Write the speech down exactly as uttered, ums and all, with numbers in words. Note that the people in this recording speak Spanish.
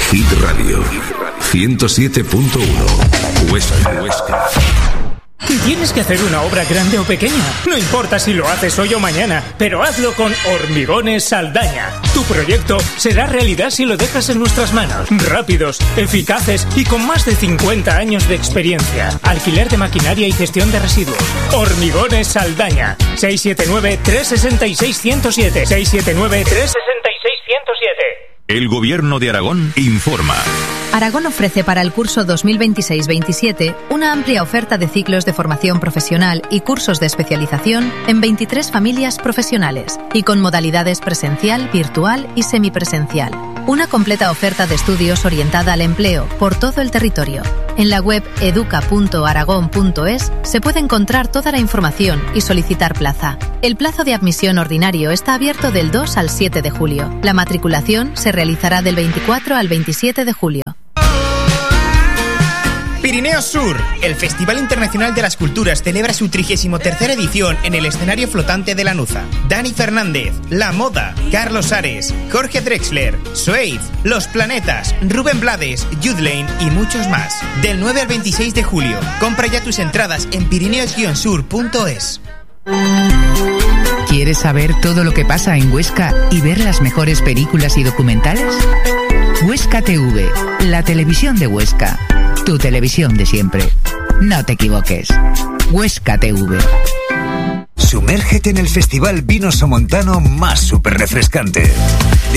Hit Radio ciento siete punto uno Huesca, Huesca. Tienes que hacer una obra grande o pequeña. No importa si lo haces hoy o mañana, pero hazlo con Hormigones Saldaña. Tu proyecto será realidad si lo dejas en nuestras manos. Rápidos, eficaces y con más de cincuenta años de experiencia. Alquiler de maquinaria y gestión de residuos. Hormigones Saldaña. seis siete nueve, tres seis seis, uno cero siete. seis siete nueve, tres seis seis, uno cero siete. El Gobierno de Aragón informa. Aragón ofrece para el curso dos mil veintiséis veintisiete una amplia oferta de ciclos de formación profesional y cursos de especialización en veintitrés familias profesionales y con modalidades presencial, virtual y semipresencial. Una completa oferta de estudios orientada al empleo por todo el territorio. En la web educa punto aragón punto es se puede encontrar toda la información y solicitar plaza. El plazo de admisión ordinario está abierto del dos al siete de julio. La matriculación se realizará del veinticuatro al veintisiete de julio. Pirineos Sur, el Festival Internacional de las Culturas celebra su trigésima tercera edición en el escenario flotante de Lanuza. Dani Fernández, La Moda, Carlos Ares, Jorge Drexler, Suede, Los Planetas, Rubén Blades, Youth Lane y muchos más. Del nueve al veintiséis de julio. Compra ya tus entradas en pirineos sur punto es. ¿Quieres saber todo lo que pasa en Huesca y ver las mejores películas y documentales? Huesca T V, la televisión de Huesca. Tu televisión de siempre. No te equivoques. Huesca T V. Sumérgete en el festival vino somontano más súper refrescante.